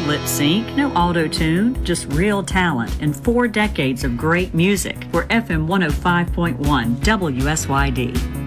lip sync, no auto tune, just real talent and 4 decades of great music. We're FM 105.1 WSYD.